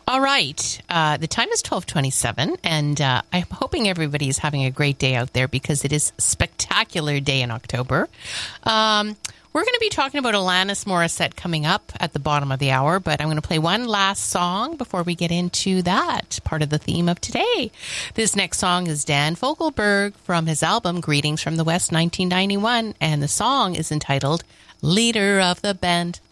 All right. The time is 12:27, and I'm hoping everybody's having a great day out there because it is a spectacular day in October. We're going to be talking about Alanis Morissette coming up at the bottom of the hour, but I'm going to play one last song before we get into that part of the theme of today. This next song is Dan Fogelberg from his album Greetings from the West 1991, and the song is entitled Leader of the Band.